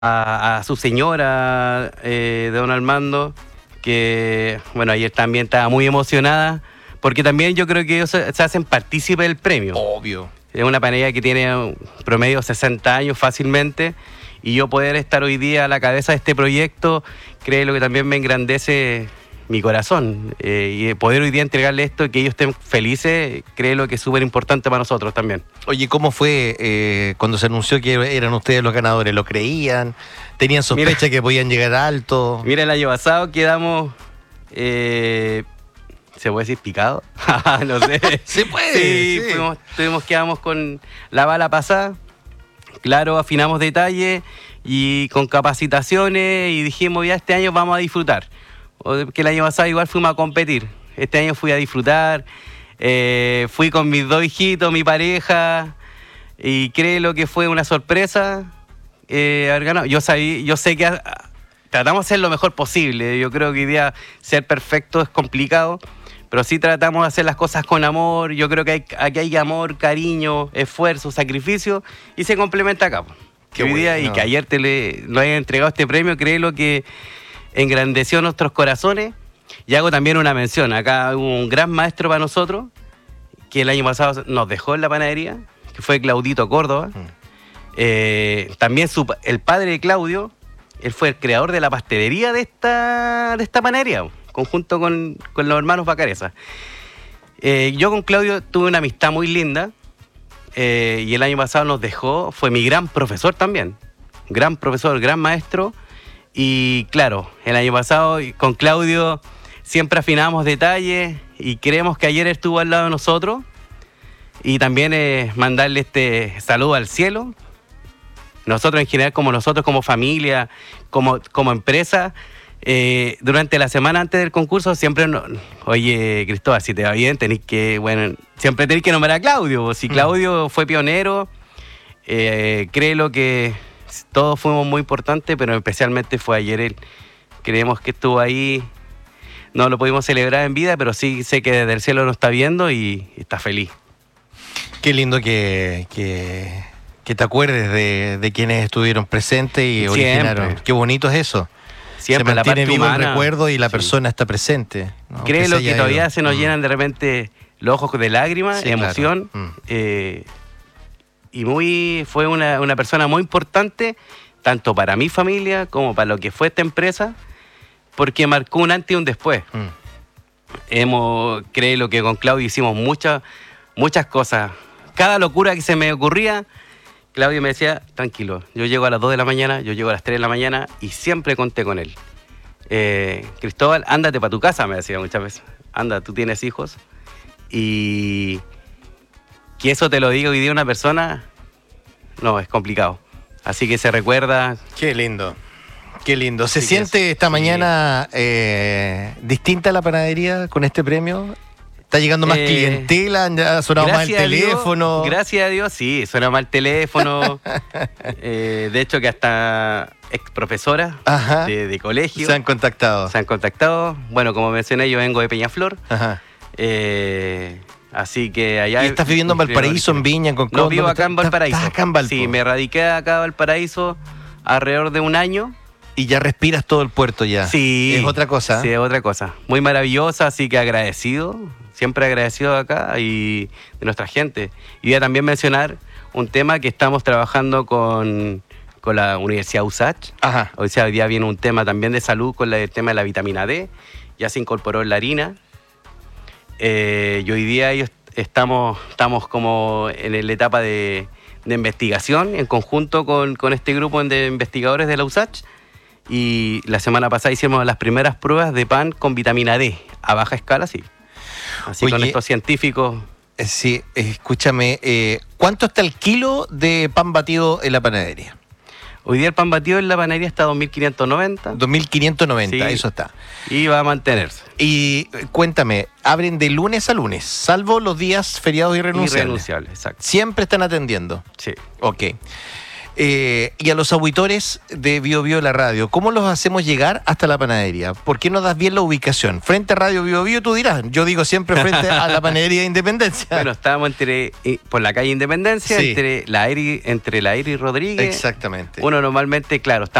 a su señora, don Armando, que, bueno, ayer también estaba muy emocionada, porque también yo creo que ellos se hacen partícipe del premio. Obvio. Es una panadería que tiene un promedio de 60 años fácilmente, y yo poder estar hoy día a la cabeza de este proyecto, creo que también me engrandece mi corazón. Y poder hoy día entregarle esto y que ellos estén felices, creo que es súper importante para nosotros también. Oye, ¿cómo fue cuando se anunció que eran ustedes los ganadores? ¿Lo creían? ¿Tenían sospecha que podían llegar alto? Mira, el año pasado quedamos... ¿se puede decir picado? No sé. Se puede. Sí, quedamos con la bala pasada. Claro, afinamos detalles y con capacitaciones y dijimos, ya este año vamos a disfrutar. Que el año pasado igual fuimos a competir. Este año fui a disfrutar. Fui con mis dos hijitos, mi pareja, y creo que fue una sorpresa haber ganado. Yo sé que tratamos de hacer lo mejor posible. Yo creo que hoy día ser perfecto es complicado, pero sí tratamos de hacer las cosas con amor. Yo creo que aquí hay amor, cariño, esfuerzo, sacrificio, y se complementa acá. Que hoy día, y que ayer nos hayan entregado este premio, creo que engrandeció nuestros corazones. Y hago también una mención. Acá hubo un gran maestro para nosotros, que el año pasado nos dejó en la panadería, que fue Claudito Córdoba. También el padre de Claudio, él fue el creador de la pastelería de esta panadería, conjunto con los hermanos Bacareza. Yo con Claudio tuve una amistad muy linda, y el año pasado nos dejó, fue mi gran profesor también, gran profesor, gran maestro. Y claro, el año pasado con Claudio siempre afinamos detalles, y creemos que ayer estuvo al lado de nosotros. Y también mandarle este saludo al cielo. Nosotros en general, nosotros como familia, como empresa, durante la semana antes del concurso siempre oye, Cristóbal, si te va bien siempre tenéis que nombrar a Claudio. Si Claudio fue pionero, creo que todos fuimos muy importantes, pero especialmente fue ayer él. Creemos que estuvo ahí. No lo pudimos celebrar en vida, pero sí sé que desde el cielo nos está viendo y está feliz. Qué lindo que te acuerdes de quienes estuvieron presentes y originaron. Qué bonito es eso. Siempre se mantiene vivo el humana, recuerdo y la persona está presente, ¿no? Creo que todavía se nos llenan de repente los ojos de lágrimas, emoción. Claro. Y fue una persona muy importante, tanto para mi familia como para lo que fue esta empresa, porque marcó un antes y un después. Creo que con Claudio hicimos muchas cosas. Cada locura que se me ocurría, Claudio me decía, tranquilo, yo llego a las 2 de la mañana, yo llego a las 3 de la mañana, y siempre conté con él. Cristóbal, ándate para tu casa, me decía muchas veces. Anda, tú tienes hijos. Y que eso te lo diga hoy día una persona, no, es complicado. Así que se recuerda. Qué lindo. Qué lindo. ¿Se siente esta mañana distinta la panadería con este premio? ¿Está llegando más clientela? ¿Ya ha sonado más el teléfono? Gracias a Dios, sí, suena más el teléfono. De hecho, que hasta ex profesoras de colegio se han contactado. Bueno, como mencioné, yo vengo de Peñaflor. Así que allá... ¿Y estás viviendo en Valparaíso, en Viña, en Concón? No, vivo acá en Valparaíso. ¿Estás acá en Valpo? Sí, me radiqué acá en Valparaíso alrededor de un año. Y ya respiras todo el puerto ya. Sí. Es otra cosa. Sí, es otra cosa. Muy maravillosa, así que agradecido. Siempre agradecido acá y de nuestra gente. Y voy a también mencionar un tema que estamos trabajando con la Universidad USACH. O sea, hoy día viene un tema también de salud con el tema de la vitamina D. Ya se incorporó en la harina. Y hoy día estamos como en la etapa de investigación en conjunto con este grupo de investigadores de la USACH. Y la semana pasada hicimos las primeras pruebas de pan con vitamina D a baja escala, sí. Así con estos científicos. Sí, escúchame, ¿cuánto está el kilo de pan batido en la panadería? Hoy día el pan batido en la panadería está a 2.590. 2.590, sí, eso está. Y va a mantenerse. Y cuéntame, ¿abren de lunes a lunes, salvo los días feriados irrenunciables? Irrenunciables, exacto. ¿Siempre están atendiendo? Sí. Ok. Y a los auditores de Bio Bio la radio, ¿cómo los hacemos llegar hasta la panadería? ¿Por qué no das bien la ubicación? Frente a Radio Bio Bio, tú dirás. Yo digo siempre frente a la panadería de Independencia. Bueno, estábamos por la calle Independencia, sí, entre la Eri y Rodríguez. Exactamente. Uno normalmente, claro,